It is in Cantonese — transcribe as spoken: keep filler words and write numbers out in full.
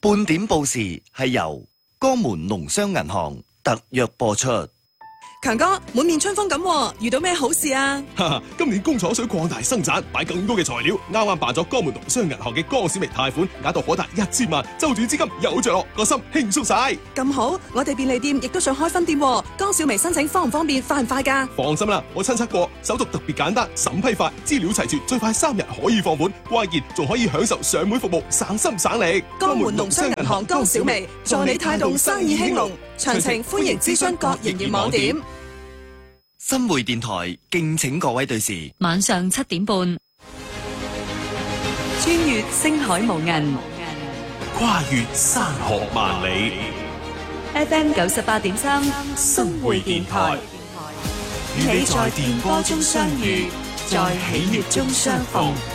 半點報時係由江門農商銀行特約播出。 強哥，滿面春風咁，遇到咩好事啊？ 哈哈，今年工廠想擴大生產，買更多嘅材料，啱啱辦咗江門農商銀行嘅江小微貸款，額度可達一千萬，周轉資金有着落，個心輕鬆晒。 咁好，我哋便利店亦都想開分店，江小微申請方唔方便，快唔快噶？ 放心啦，我親測過，手續特別簡單，審批快，資料齊全，最快三日可以放款，關鍵仲可以享受上門服務，省心省力。 江門農商銀行江小微，助你帶動生意興隆。詳情歡迎諮詢各營業網點。 新會電台敬請各位對視， 晚上七點半，穿越星海無垠， 跨越山河萬里。 F M 九十八點三， 新會電台， 與你在電波中相遇，在喜悅中相逢。